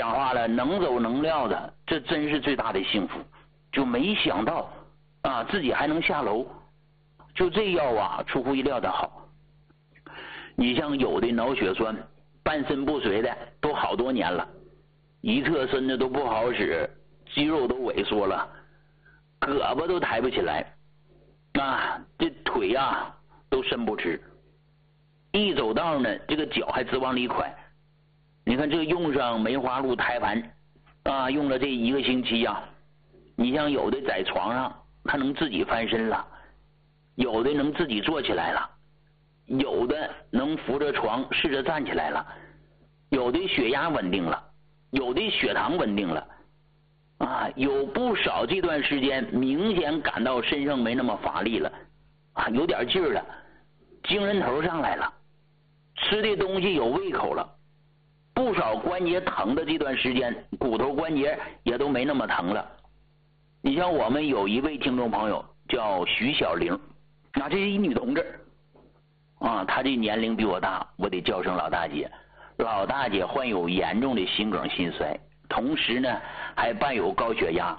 讲话了，能走能撂的，这真是最大的幸福。就没想到啊，自己还能下楼，就这药啊，出乎意料的好。你像有的脑血栓、半身不遂的，都好多年了，一侧身子都不好使，肌肉都萎缩了，胳膊都抬不起来，啊，这腿呀都伸不直，一走道呢，这个脚还直往里拐。你看这用上梅花鹿胎盘啊，用了这1个星期呀，你像有的在床上他能自己翻身了，有的能自己坐起来了，有的能扶着床试着站起来了，有的血压稳定了，有的血糖稳定了啊，有不少这段时间明显感到身上没那么乏力了啊，有点劲儿了，精神头上来了，吃的东西有胃口了，不少关节疼的这段时间骨头关节也都没那么疼了。你像我们有一位听众朋友叫徐小玲，那这是一女同志啊，她这年龄比我大，我得叫声老大姐。老大姐患有严重的心梗心衰，同时呢还伴有高血压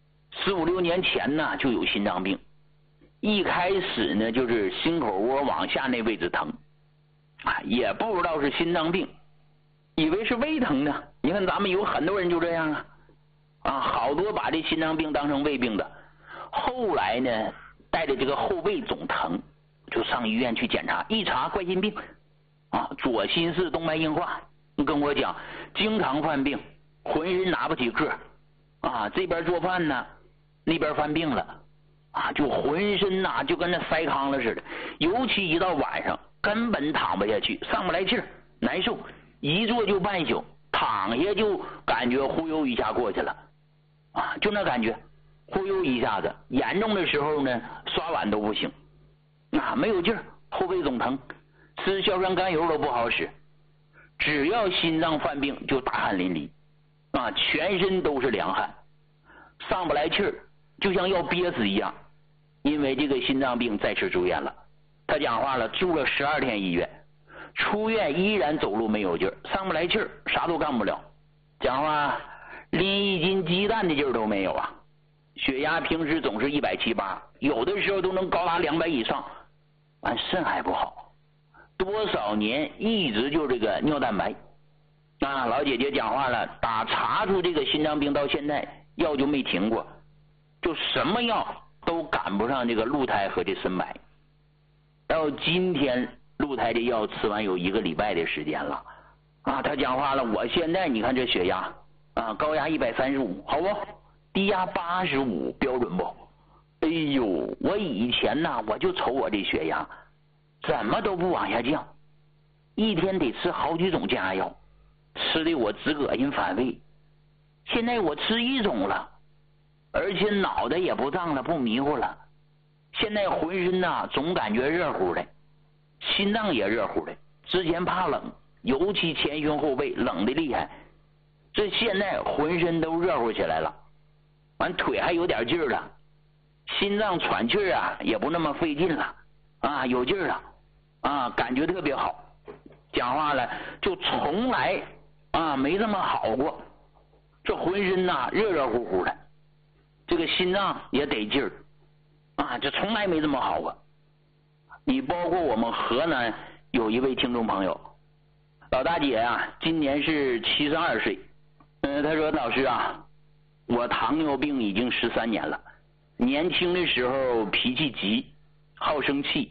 ，4、5、6年前呢就有心脏病，一开始呢就是心口窝往下那位置疼啊，也不知道是心脏病，以为是胃疼呢。你看咱们有很多人就这样啊，好多把这心脏病当成胃病的，后来呢带着这个后背总疼，就上医院去检查，一查冠心病啊，左心室动脉硬化。你跟我讲，经常犯病，浑身拿不起个啊，这边做饭呢，那边犯病了啊，就浑身呐就跟那塞糠了似的，尤其一到晚上根本躺不下去，上不来气儿，难受，一坐就半宿，躺下就感觉忽悠一下过去了啊，就那感觉忽悠一下子，严重的时候呢刷碗都不行啊，没有劲儿，后背总疼，吃硝酸甘油都不好使，只要心脏犯病就大汗淋漓啊，全身都是凉汗，上不来气儿，就像要憋死一样。因为这个心脏病再次住院了，他讲话了，住了12天医院，出院依然走路没有劲儿，上不来气儿，啥都干不了，讲话拎1斤鸡蛋的劲儿都没有啊，血压平时总是170、180，有的时候都能高达200以上，完肾还不好，多少年一直就这个尿蛋白啊，老姐姐讲话了，打查出这个心脏病到现在药就没停过，就什么药都赶不上这个鹿胎和这参白。到今天鹿胎的药吃完有1个礼拜的时间了啊，他讲话了，我现在你看这血压啊，高压135好不，低压85标准不？哎呦，我以前呐我就瞅我这血压怎么都不往下降，一天得吃好几种降压药，吃的我直恶心反胃。现在我吃1种了，而且脑袋也不胀了，不迷糊了，现在浑身呐总感觉热乎的，心脏也热乎的，之前怕冷，尤其前胸后背冷的厉害，这现在浑身都热乎起来了，完腿还有点劲儿了，心脏喘气儿啊也不那么费劲了啊，有劲儿了啊，感觉特别好，讲话了就从来啊没这么好过，这浑身呐热热乎乎的，这个心脏也得劲儿啊，这从来没这么好过。你包括我们河南有一位听众朋友，老大姐啊今年是72岁，她说老师啊，我糖尿病已经13年了，年轻的时候脾气急，好生气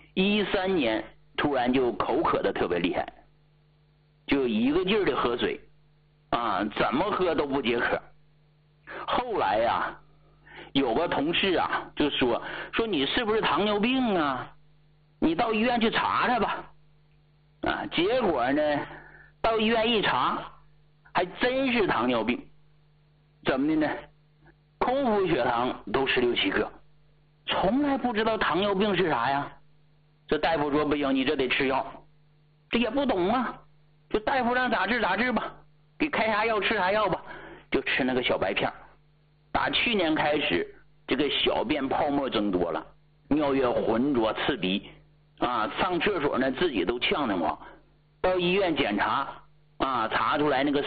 ，13年突然就口渴的特别厉害，就一个劲儿的喝水啊，怎么喝都不解渴。后来呀有个同事啊就说你是不是糖尿病啊，你到医院去查查吧啊，结果呢到医院一查还真是糖尿病，怎么的呢，空腹血糖都16、17个，从来不知道糖尿病是啥呀。这大夫说不行，你这得吃药，这也不懂啊，就大夫让咋治咋治吧，给开啥药吃啥药吧，就吃那个小白片。打去年开始，这个小便泡沫增多了，尿液浑浊刺鼻啊，上厕所呢自己都呛得慌，到医院检查啊，查出来那个